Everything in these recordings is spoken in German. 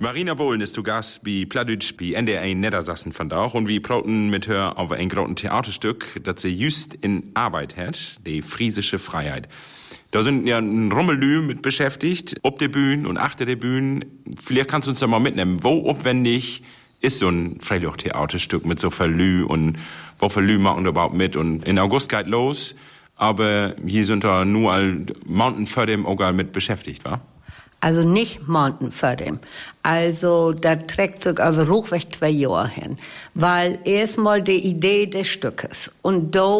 Marina Bohlen ist zu Gast bei Plattdeutsch bei NDR1 Niedersachsen vandaag und wir praten mit her over ein großes Theaterstück, das sie just in Arbeit hat, die Friesische Freiheit. Da sind ja ein Rummelü mit beschäftigt, ob der Bühne und achter der Bühne. Vielleicht kannst du uns da mal mitnehmen. Wo aufwendig ist so ein Freiluft-Theaterstück mit so viel Lü und wo viel Lü machen da überhaupt mit? Und in August geht los, aber hier sind da nur all Mountain vor dem auch mit beschäftigt, wa? Also nicht Mountain vor dem. Also, da trägt sich aber hochweg 2 Jahre hin. Weil erstmal die Idee des Stückes. Und da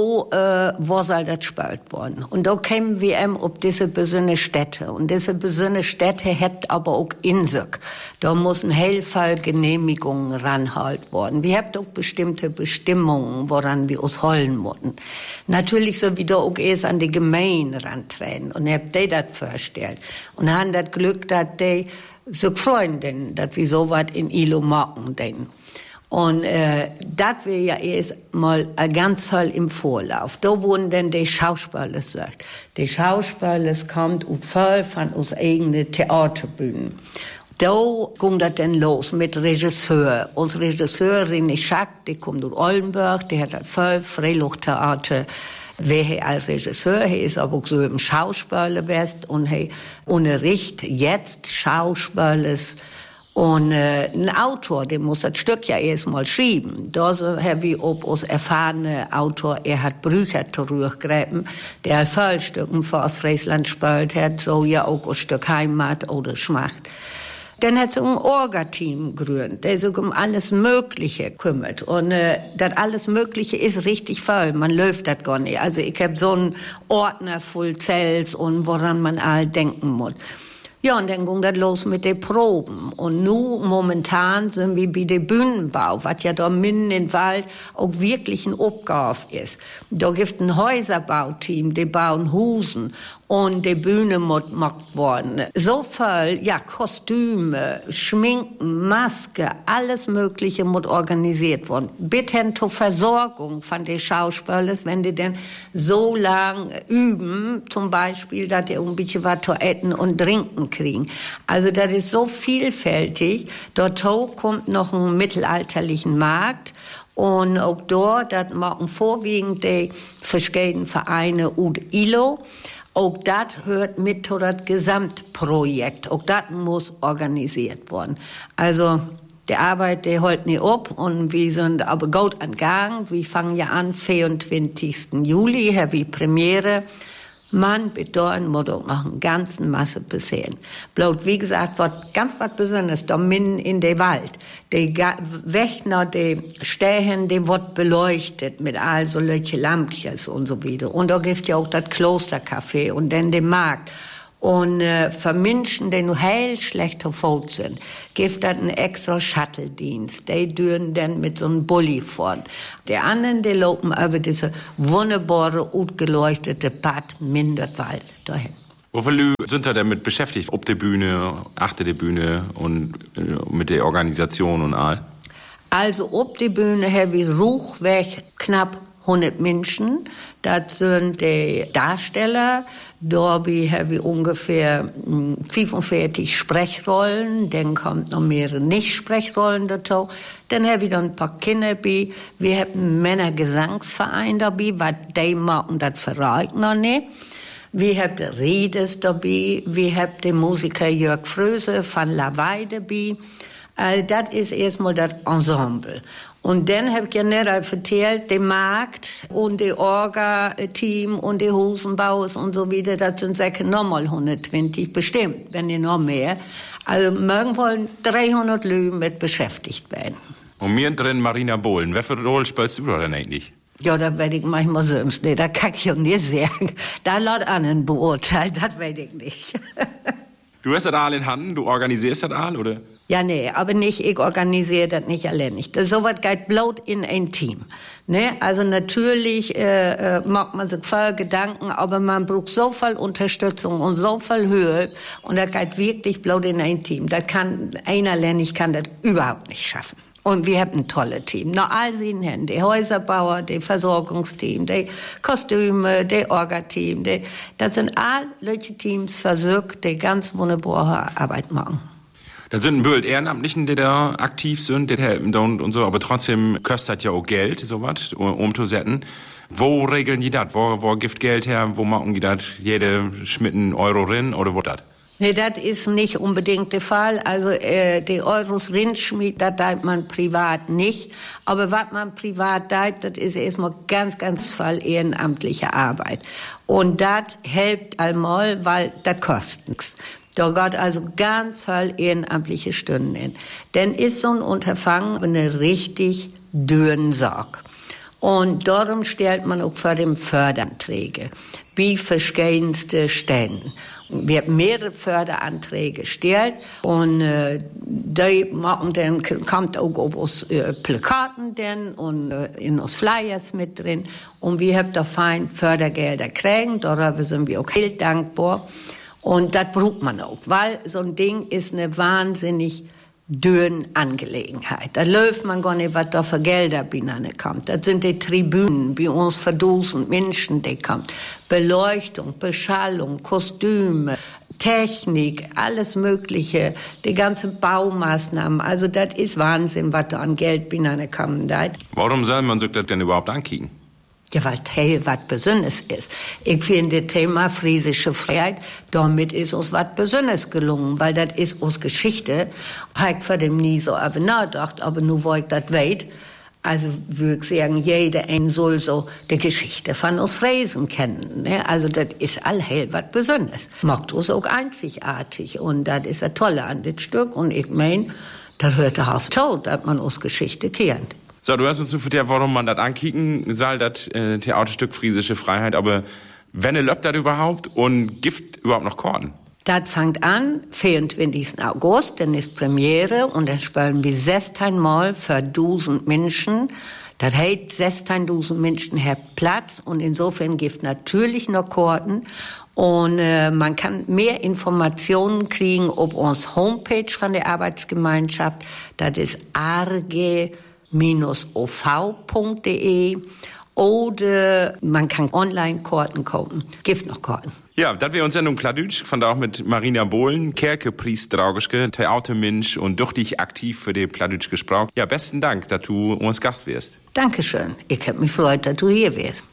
war soll das gespielt worden. Und da kämen wir auf diese besondere Städte. Und diese besondere Städte hat aber auch in sich. Da müssen Hellfall Genehmigungen ranhalten worden. Wir haben auch bestimmte Bestimmungen, woran wir uns holen mussten. Natürlich so wie da auch erst an die Gemeinde rantreten. Und hab die das vorgestellt. Und haben das Glück, dass die so freuen, dass wir so was in Ilo machen denn. Und das wir ja erst mal ganz toll im Vorlauf. Da wurden dann die Schauspieler gesagt. Die Schauspieler kommt und voll von uns eigenen Theaterbühnen. Da ging das dann los mit Regisseur. Unser Regisseur René Schack, die kommt aus Oldenburg, die hat voll Freilufttheater. Wer als Regisseur, ist aber auch so im Schauspieler best und unterrichtet jetzt Schauspieler und ein Autor, der muss das Stück ja erstmal schreiben. Da haben wir ob uns erfahrene Autor Erhard Brücher zurückgegriffen, der Vollstücken für Ostfriesland gespielt hat, so ja auch ein Stück Heimat oder Schmacht. Dann hat sich ein Orga-Team gegründet, der sich um alles Mögliche kümmert. Und das alles Mögliche ist richtig voll. Man läuft das gar nicht. Also ich habe so einen Ordner voll Zells und woran man all denken muss. Ja, und dann ging das los mit den Proben. Und nun momentan sind wir bei dem Bühnenbau, was ja da mitten im Wald auch wirklich eine Aufgabe ist. Da gibt ein Häuserbauteam, die bauen Husen und die Bühne muss gemacht worden. So viel, ja, Kostüme, Schminken, Maske, alles Mögliche muss organisiert worden. Bis hin zur Versorgung von den Schauspielern, wenn die denn so lang üben, zum Beispiel, dass die ein bisschen was zu essen und trinken kriegen. Also das ist so vielfältig. Dort kommt noch ein mittelalterlichen Markt. Und auch dort, das machen vorwiegend die verschiedenen Vereine und ILO. Auch das hört mit zu das Gesamtprojekt. Auch das muss organisiert werden. Also, die Arbeit, die holt nicht ab und wir sind aber gut an Gang. Wir fangen ja an, 24. Juli, haben wir Premiere. Man bedeutet, muss auch noch eine ganze Masse passieren. Bloß, wie gesagt, wird ganz was Besonderes, da mitten in den Wald. Die Wächter, die Stehen, die wird beleuchtet mit all so solche Lampchen und so wieder. Und da gibt ja auch das Klostercafé und dann den Markt. Und für Menschen, die nur heil schlecht verfolgt sind, gibt es einen extra Shuttle-Dienst. Die düren dann mit so einem Bulli fort. Die anderen, die laufen über diese wunderbare, gut geleuchtete Bad Minderwald dahin. Wie viele sind da damit beschäftigt? Ob der Bühne, achter der Bühne und mit der Organisation und all? Also, ob die Bühne haben wir ruchweg knapp 100 Menschen. Das sind die Darsteller. Dabei haben wir ungefähr 45 Sprechrollen. Dann kommt noch mehrere Nicht-Sprechrollen dazu. Dann haben wir dann ein paar Kinder dabei. Wir haben einen Männergesangsverein dabei, was die machen, das verrate ich noch nicht. Wir haben Redes dabei. Wir haben den Musiker Jörg Fröse von Lawei dabei. Das ist erstmal das Ensemble. Und dann habe ich ja nicht erzählt, der Markt und die Orga-Team und die Hosenbauers und so wieder, das sind sicher nochmal 120 bestimmt, wenn nicht noch mehr. Also morgen wollen 300 Leute mit beschäftigt werden. Und mir drin Marina Bohlen. Welche Rolle spielst du da denn eigentlich? Ja, da werde ich manchmal selbst nicht, da kann ich ja nicht sagen. Da laut anderen beurteilen, das weiß ich nicht. Du hast das all in Hand, du organisierst das all, oder? Ja, nee, aber nicht, ich organisiere das nicht allein. So was geht bloß in ein Team. Ne? Also natürlich macht man sich voll Gedanken, aber man braucht so viel Unterstützung und so viel Höhe und das geht wirklich bloß in ein Team. Das kann, einer alleinig kann das überhaupt nicht schaffen. Und wir haben ein tolles Team. Noch all sie hin, die Häuserbauer, die Versorgungsteam, die Kostüme, die Orga-Team, das sind all solche Teams versucht, die ganz wunderbare Arbeit machen. Das sind ein Bild Ehrenamtlichen, die da aktiv sind, die helfen und so, aber trotzdem kostet ja auch Geld, sowas, umzusetzen. Wo regeln die das? Wo gibt Geld her? Wo machen die das? Jede schmitten Euro rein oder wo das? Nee, das ist nicht unbedingt der Fall. Also die Euros rinschmied, das tut man privat nicht. Aber was man privat tut, das ist erstmal ganz, ganz viel ehrenamtliche Arbeit. Und das hilft einmal, weil das kostet nichts. Da geht also ganz viel ehrenamtliche Stunden hin. Denn ist so ein Unterfangen eine richtig dünne Sache. Und darum stellt man auch vor dem Förderanträge, wie verschiedenste Stellen. Wir haben mehrere Förderanträge gestellt und die machen dann, kommt auch auf uns Plakaten denn und in uns Flyers mit drin. Und wir haben da fein Fördergelder kriegen, darüber sind wir auch heel dankbar. Und das braucht man auch, weil so ein Ding ist eine wahnsinnig dünne Angelegenheit. Da läuft man gar nicht, was da für Gelder kommt. Das sind die Tribünen, wie uns für 1000 Menschen, die kommen. Beleuchtung, Beschallung, Kostüme, Technik, alles Mögliche, die ganzen Baumaßnahmen. Also das ist Wahnsinn, was da an Geld kommt. Warum soll man sich das denn überhaupt ankicken? Ja, weil Teil was Besonderes ist. Ich finde das Thema friesische Freiheit, damit ist uns was Besonderes gelungen, weil das ist uns Geschichte. Habe ich vor dem nie so nachgedacht, aber nur wo ich das weiß, also würde ich sagen, jeder soll so die Geschichte von uns Friesen kennen. Ne? Also das ist allhell was Besonderes. Macht uns auch einzigartig und das ist das Tolle an dem Stück. Und ich meine, das hört der Haus tot, dass man uns Geschichte kennt. So, du hast uns gefragt, warum man das ankicken soll, das Theaterstück Friesische Freiheit, aber wenn läuft das überhaupt und gibt überhaupt noch Karten? Das fängt an, 24. August, dann ist Premiere und dann spielen wir 16 Mal für 1000 Menschen. Das heißt, 16.000 Menschen haben Platz und insofern gibt natürlich noch Karten. Und man kann mehr Informationen kriegen auf uns Homepage von der Arbeitsgemeinschaft. Das ist arge-ov.de oder man kann Online-Karten kaufen. Gibt noch Karten. Ja, das wäre unsere Sendung Plattdeutsch, von da auch mit Marina Bohlen, Kerkepriest-Draugischke, Theatermensch und durch dich aktiv für die Plattdeutsch gesprochen. Ja, besten Dank, dass du uns Gast wirst. Dankeschön. Ich hab mich gefreut, dass du hier wärst.